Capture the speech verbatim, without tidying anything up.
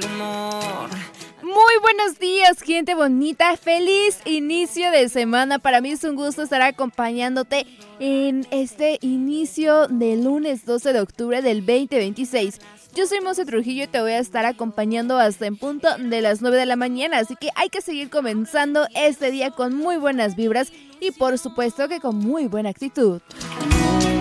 mal humor. Muy buenos días, gente bonita. Feliz inicio de semana. Para mí es un gusto estar acompañándote en este inicio del lunes doce de octubre del veinte veintiséis. Yo soy Monse Trujillo y te voy a estar acompañando hasta en punto de las nueve de la mañana, así que hay que seguir comenzando este día con muy buenas vibras y por supuesto que con muy buena actitud.